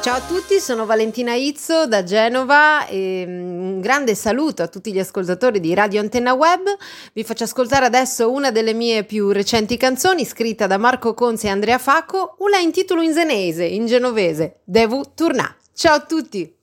Ciao a tutti, sono Valentina Izzo da Genova e un grande saluto a tutti gli ascoltatori di Radio Antenna Web. Vi faccio ascoltare adesso una delle mie più recenti canzoni, scritta da Marco Conzi e Andrea Facco, una in titolo in senese, in genovese, Devu Turnà. Ciao a tutti!